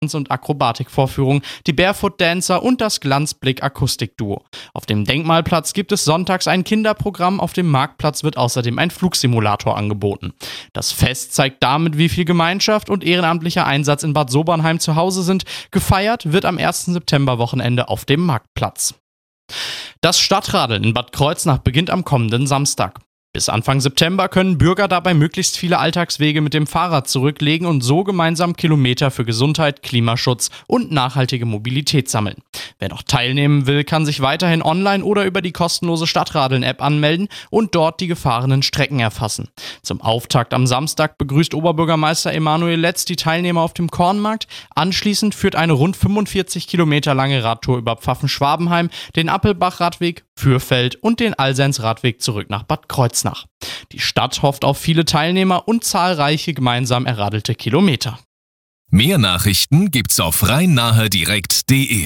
und Akrobatikvorführung, die Barefoot Dancer und das Glanzblick Akustikduo. Auf dem Denkmalplatz gibt es sonntags ein Kinderprogramm, auf dem Marktplatz wird außerdem ein Flugsimulator angeboten. Das Fest zeigt damit, wie viel Gemeinschaft und ehrenamtlicher Einsatz in Bad Sobernheim zu Hause sind. Gefeiert wird am 1. September-Wochenende auf dem Marktplatz. Das Stadtradeln in Bad Kreuznach beginnt am kommenden Samstag. Bis Anfang September können Bürger dabei möglichst viele Alltagswege mit dem Fahrrad zurücklegen und so gemeinsam Kilometer für Gesundheit, Klimaschutz und nachhaltige Mobilität sammeln. Wer noch teilnehmen will, kann sich weiterhin online oder über die kostenlose Stadtradeln-App anmelden und dort die gefahrenen Strecken erfassen. Zum Auftakt am Samstag begrüßt Oberbürgermeister Emanuel Letz die Teilnehmer auf dem Kornmarkt. Anschließend führt eine rund 45 Kilometer lange Radtour über Pfaffen-Schwabenheim, den Appelbach-Radweg, Fürfeld und den Alsens-Radweg zurück nach Bad Kreuznach. Die Stadt hofft auf viele Teilnehmer und zahlreiche gemeinsam erradelte Kilometer. Mehr Nachrichten gibt's auf rhein-nahe-direkt.de.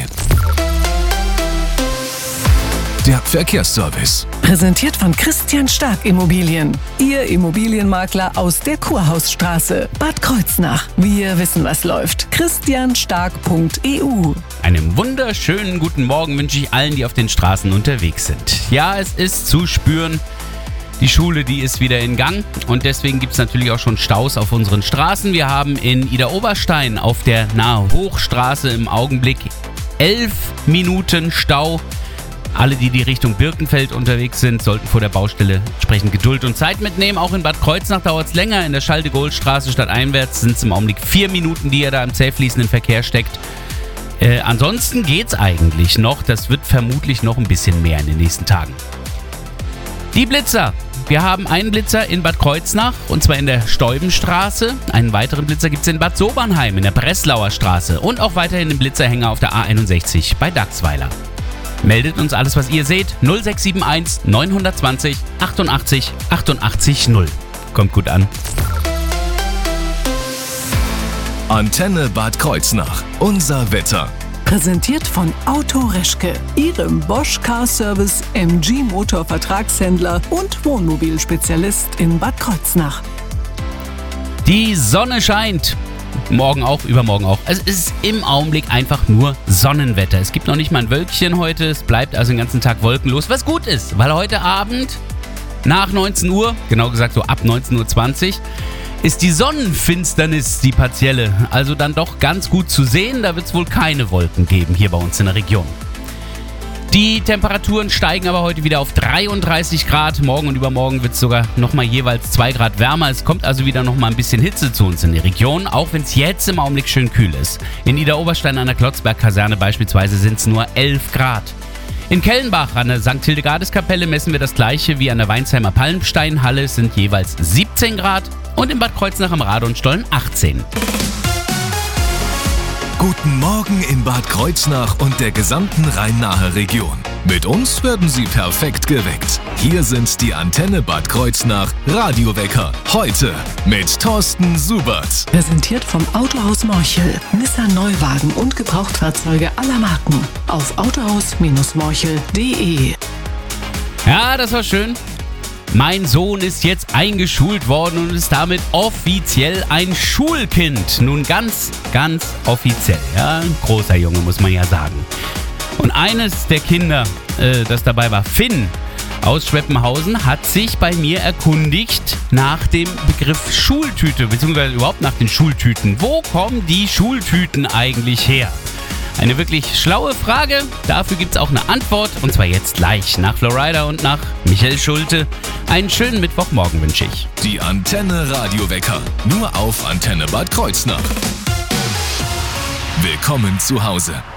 Der Verkehrsservice. Präsentiert von Christian Stark Immobilien. Ihr Immobilienmakler aus der Kurhausstraße, Bad Kreuznach. Wir wissen, was läuft. christianstark.eu. Einen wunderschönen guten Morgen wünsche ich allen, die auf den Straßen unterwegs sind. Ja, es ist zu spüren. Die Schule, die ist wieder in Gang und deswegen gibt es natürlich auch schon Staus auf unseren Straßen. Wir haben in Idar-Oberstein auf der Nahe Hochstraße im Augenblick 11 Minuten Stau. Alle, die Richtung Birkenfeld unterwegs sind, sollten vor der Baustelle entsprechend Geduld und Zeit mitnehmen. Auch in Bad Kreuznach dauert es länger. In der Charles-de-Gaulle-Straße stadteinwärts sind es im Augenblick 4 Minuten, die ihr da im zäh fließenden Verkehr steckt. Ansonsten geht's eigentlich noch. Das wird vermutlich noch ein bisschen mehr in den nächsten Tagen. Die Blitzer. Wir haben einen Blitzer in Bad Kreuznach und zwar in der Steubenstraße. Einen weiteren Blitzer gibt es in Bad Sobernheim in der Breslauer Straße und auch weiterhin den Blitzerhänger auf der A61 bei Dachsweiler. Meldet uns alles, was ihr seht. 0671 920 88 88 0. Kommt gut an. Antenne Bad Kreuznach. Unser Wetter. Präsentiert von Auto Reschke, Ihrem Bosch Car Service MG Motor Vertragshändler und Wohnmobilspezialist in Bad Kreuznach. Die Sonne scheint. Morgen auch, übermorgen auch. Es ist im Augenblick einfach nur Sonnenwetter. Es gibt noch nicht mal ein Wölkchen heute. Es bleibt also den ganzen Tag wolkenlos, was gut ist, weil heute Abend nach 19 Uhr, genau gesagt so ab 19.20 Uhr, ist die Sonnenfinsternis die partielle. Also dann doch ganz gut zu sehen. Da wird es wohl keine Wolken geben hier bei uns in der Region. Die Temperaturen steigen aber heute wieder auf 33 Grad. Morgen und übermorgen wird es sogar nochmal jeweils 2 Grad wärmer. Es kommt also wieder nochmal ein bisschen Hitze zu uns in die Region, auch wenn es jetzt im Augenblick schön kühl ist. In Idar-Oberstein an der Klotzberg-Kaserne beispielsweise sind es nur 11 Grad. In Kellenbach an der St. Hildegardis-Kapelle messen wir das gleiche wie an der Weinsheimer Palmsteinhalle. Es sind jeweils 17 Grad und in Bad Kreuznach am Radonstollen 18. Guten Morgen in Bad Kreuznach und der gesamten Rhein-Nahe-Region. Mit uns werden Sie perfekt geweckt. Hier sind die Antenne Bad Kreuznach Radiowecker. Heute mit Thorsten Subert. Präsentiert vom Autohaus Morchel. Nissan Neuwagen und Gebrauchtfahrzeuge aller Marken. Auf autohaus-morchel.de. Ja, das war schön. Mein Sohn ist jetzt eingeschult worden und ist damit offiziell ein Schulkind. Nun ganz, ganz offiziell. Ja, ein großer Junge, muss man ja sagen. Und eines der Kinder, das dabei war, Finn aus Schweppenhausen, hat sich bei mir erkundigt nach dem Begriff Schultüte, beziehungsweise überhaupt nach den Schultüten. Wo kommen die Schultüten eigentlich her? Eine wirklich schlaue Frage. Dafür gibt es auch eine Antwort. Und zwar jetzt gleich nach Florida und nach Michael Schulte. Einen schönen Mittwochmorgen wünsche ich. Die Antenne Radiowecker. Nur auf Antenne Bad Kreuznach. Willkommen zu Hause.